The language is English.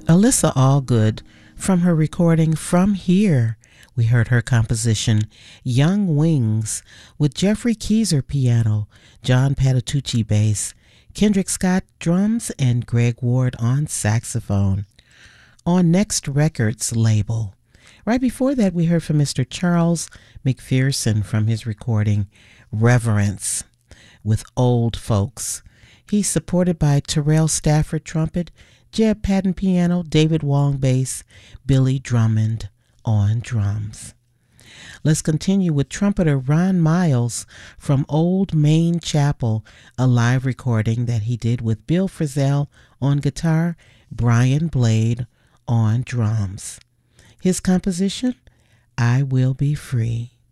Alyssa Allgood, from her recording From Here, we heard her composition Young Wings with Jeffrey Keyser piano, John Patitucci bass, Kendrick Scott drums, and Greg Ward on saxophone on Next Records label. Right before that, we heard from Mr. Charles McPherson from his recording Reverence with Old Folks. He's supported by Terrell Stafford trumpet, Jeb Patton piano, David Wong bass, Billy Drummond on drums. Let's continue with trumpeter Ron Miles from Old Main Chapel, a live recording that he did with Bill Frisell on guitar, Brian Blade on drums. His composition, I Will Be Free.